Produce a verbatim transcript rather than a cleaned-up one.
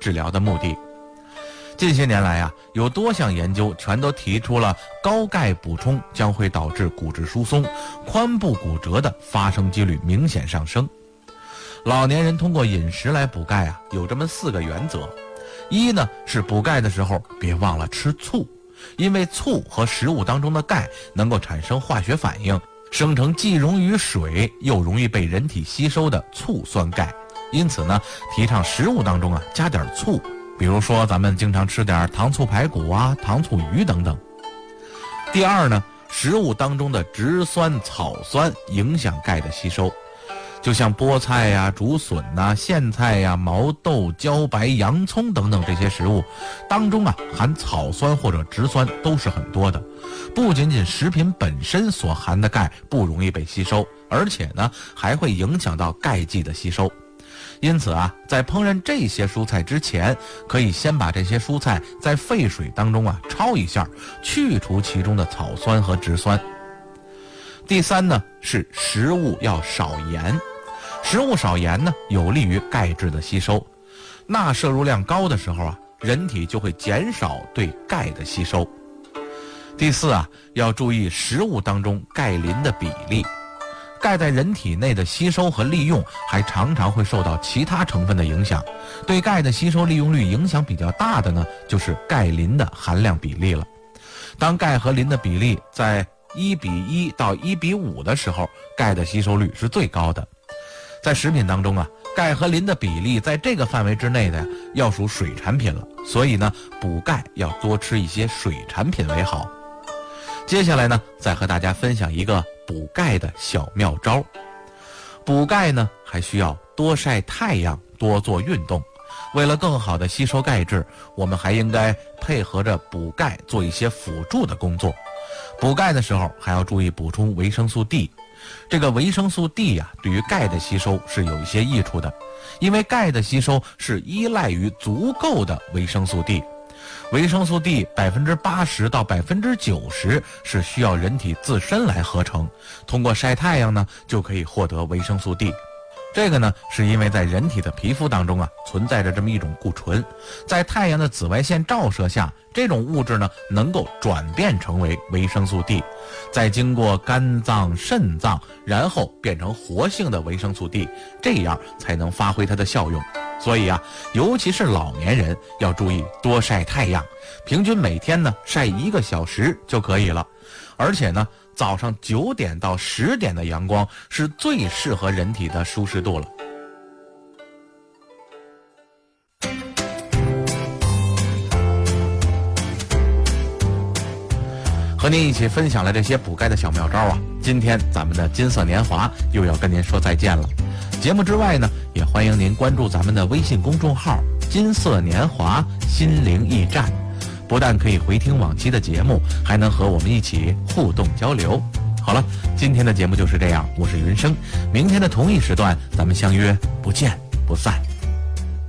治疗的目的。近些年来啊，有多项研究全都提出了高钙补充将会导致骨质疏松、髋部骨折的发生几率明显上升。老年人通过饮食来补钙啊，有这么四个原则。一呢是补钙的时候别忘了吃醋，因为醋和食物当中的钙能够产生化学反应，生成既溶于水又容易被人体吸收的醋酸钙。因此呢，提倡食物当中啊加点醋，比如说咱们经常吃点糖醋排骨啊、糖醋鱼等等。第二呢，食物当中的植酸、草酸影响钙的吸收，就像菠菜呀、竹笋呐、苋菜呀、毛豆、茭白、洋葱等等这些食物当中啊，含草酸或者植酸都是很多的。不仅仅食品本身所含的钙不容易被吸收，而且呢，还会影响到钙剂的吸收。因此啊，在烹饪这些蔬菜之前，可以先把这些蔬菜在沸水当中啊焯一下，去除其中的草酸和植酸。第三呢，是食物要少盐。食物少盐呢，有利于钙质的吸收。钠摄入量高的时候啊，人体就会减少对钙的吸收。第四啊，要注意食物当中钙磷的比例。钙在人体内的吸收和利用还常常会受到其他成分的影响，对钙的吸收利用率影响比较大的呢，就是钙磷的含量比例了。当钙和磷的比例在一比一到一比五的时候，钙的吸收率是最高的。在食品当中啊，钙和磷的比例在这个范围之内的呀，要属水产品了，所以呢，补钙要多吃一些水产品为好。接下来呢，再和大家分享一个补钙的小妙招。补钙呢，还需要多晒太阳，多做运动。为了更好的吸收钙质，我们还应该配合着补钙做一些辅助的工作。补钙的时候还要注意补充维生素 D。这个维生素 D 呀、啊，对于钙的吸收是有一些益处的，因为钙的吸收是依赖于足够的维生素 D。维生素 D 百分之八十到百分之九十是需要人体自身来合成，通过晒太阳呢，就可以获得维生素 D。这个呢，是因为在人体的皮肤当中啊，存在着这么一种固醇，在太阳的紫外线照射下，这种物质呢，能够转变成为维生素 D， 再经过肝脏、肾脏，然后变成活性的维生素 D， 这样才能发挥它的效用。所以啊，尤其是老年人要注意多晒太阳，平均每天呢晒一个小时就可以了。而且呢，早上九点到十点的阳光是最适合人体的舒适度了。和您一起分享了这些补钙的小妙招啊，今天咱们的金色年华又要跟您说再见了。节目之外呢，也欢迎您关注咱们的微信公众号金色年华心灵驿站，不但可以回听往期的节目，还能和我们一起互动交流。好了，今天的节目就是这样，我是云生，明天的同一时段咱们相约不见不散。